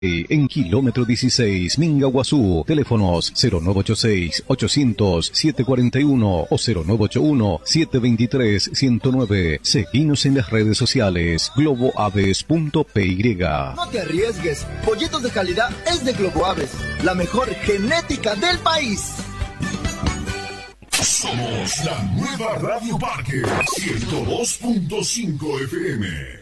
En kilómetro 16, Mingaguazú, teléfonos 0986-800-741 o 0981-723-109. Seguinos en las redes sociales, globoaves.py. No te arriesgues, pollitos de calidad es de Globo Aves, la mejor genética del país. Somos la nueva Radio Parque 102.5 FM.